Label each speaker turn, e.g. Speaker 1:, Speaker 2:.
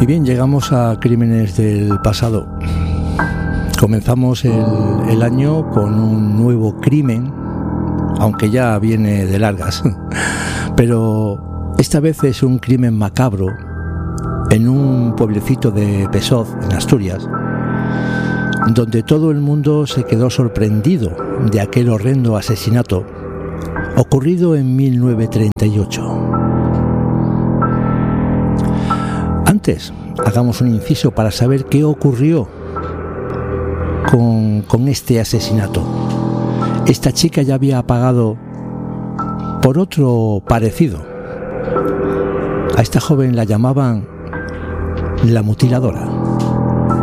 Speaker 1: Y bien, llegamos a Crímenes del Pasado. Comenzamos el año con un nuevo crimen, aunque ya viene de largas, pero esta vez es un crimen macabro en un pueblecito de Pessoz, en Asturias, donde todo el mundo se quedó sorprendido de aquel horrendo asesinato ocurrido en 1938. Antes, hagamos un inciso para saber qué ocurrió con este asesinato. Esta chica ya había pagado por otro parecido. A esta joven la llamaban la mutiladora.